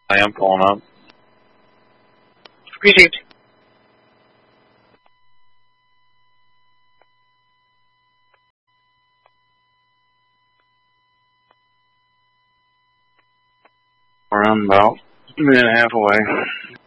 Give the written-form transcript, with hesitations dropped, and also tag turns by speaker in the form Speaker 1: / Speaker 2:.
Speaker 1: I am pulling up.
Speaker 2: Received.
Speaker 1: We're about a minute and a half away.